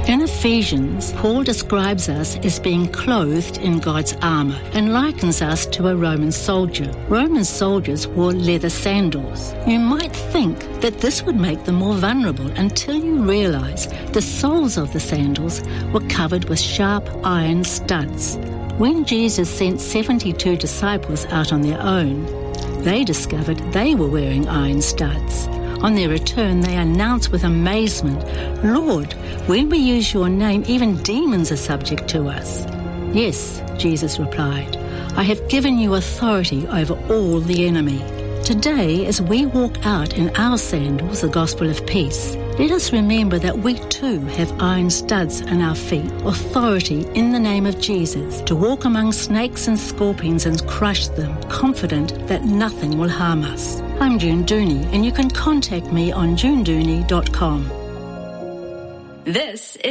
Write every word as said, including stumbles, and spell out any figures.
In Ephesians, Paul describes us as being clothed in God's armour and likens us to a Roman soldier. Roman soldiers wore leather sandals. You might think that this would make them more vulnerable until you realise the soles of the sandals were covered with sharp iron studs. When Jesus sent seventy-two disciples out on their own, they discovered they were wearing iron studs. On their return, they announced with amazement, "Lord, when we use your name, even demons are subject to us." "Yes," Jesus replied, "I have given you authority over all the enemy." Today, as we walk out in our sandals, the gospel of peace, let us remember that we too have iron studs in our feet, authority in the name of Jesus, to walk among snakes and scorpions and crush them, confident that nothing will harm us. I'm June Dooney, and you can contact me on june dooney dot com. This is